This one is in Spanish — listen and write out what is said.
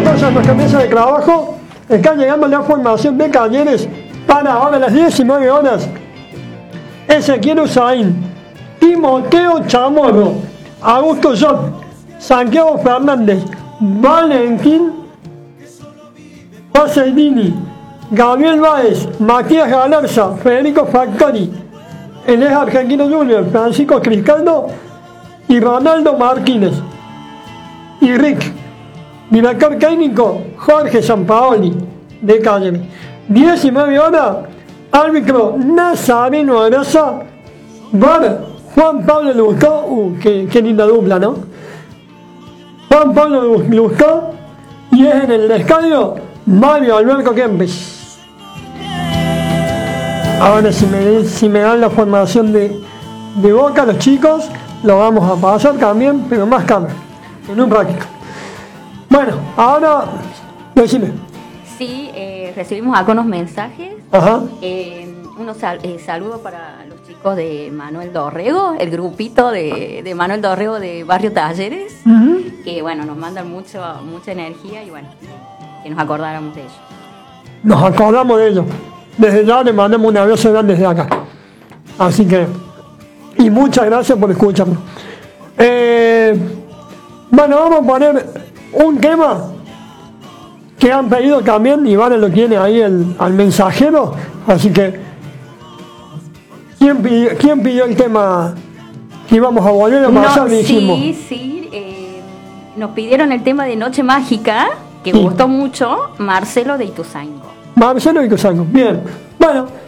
entonces a nuestra mesa de trabajo. Está llegando la formación de talleres para ahora a las 19 horas. Ezequiel Usain, Timoteo Chamorro, Augusto Jot, Santiago Fernández, Valentín Pasedini, Gabriel Báez, Matías Galarza, Federico Factori, el ex argentino junior, Francisco Criscaldo y Ronaldo Martínez. Y Rick, director técnico, Jorge Sampaoli, de Calle. 19 horas, árbitro Nazareno Araza, VAR Juan Pablo Lustó, qué linda dupla, ¿no? Juan Pablo Lustó, y es en el estadio Mario Alberto Kempes. Ahora si me dan la formación de Boca, los chicos, lo vamos a pasar también, pero más cámara, en un ratito. Bueno, ahora, decime. Sí, recibimos acá unos mensajes. Ajá. Unos saludos para los chicos de Manuel Dorrego, el grupito de Manuel Dorrego de Barrio Talleres, que bueno, nos mandan mucha energía y bueno, que nos acordáramos de ellos. Nos acordamos de ellos. Desde ya les mandamos un abrazo grande desde acá. Así que, y muchas gracias por escucharnos. Bueno, vamos a poner un tema que han pedido también, Iván lo tiene ahí al mensajero, así que ¿quién pidió el tema que íbamos a volver a pasar? Sí, nos pidieron el tema de Noche Mágica, que gustó mucho, Marcelo de Ituzaingó. Marcelo de Ituzaingó, bien, bueno.